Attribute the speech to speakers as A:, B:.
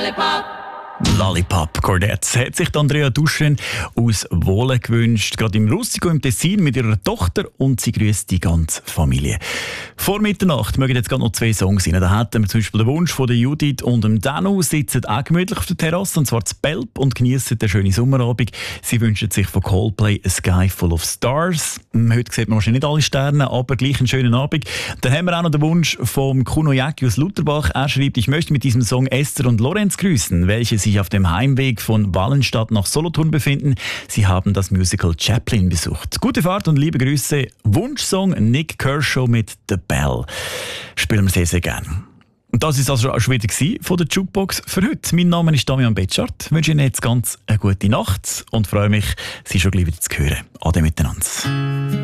A: Lollipop Chordettes hat sich Andrea Duschen aus Wohlen gewünscht, gerade im Rustico im Tessin mit ihrer Tochter, und sie grüßt die ganze Familie. Vor Mitternacht mögen jetzt gerade noch 2 Songs rein. Da hätten wir zum Beispiel den Wunsch von der Judith und dem Danu, sitzen auch gemütlich auf der Terrasse, und zwar zu Belp, und genießen den schönen Sommerabend. Sie wünschen sich von Coldplay «A Sky Full of Stars». Heute sieht man wahrscheinlich nicht alle Sterne, aber gleich einen schönen Abend. Dann haben wir auch noch den Wunsch vom Kuno Jäcki aus Lutherbach. Er schreibt: Ich möchte mit diesem Song Esther und Lorenz grüßen, welche sich auf dem Heimweg von Wallenstadt nach Solothurn befinden. Sie haben das Musical Chaplin besucht. Gute Fahrt und liebe Grüße. Wunschsong Nick Kershaw mit «The Bell». Spielen wir sehr, sehr gerne. Und das ist also schon wieder von der Jukebox für heute. Mein Name ist Damian Betschart. Ich wünsche Ihnen jetzt ganz eine gute Nacht und freue mich, Sie schon gleich wieder zu hören. Ade miteinander.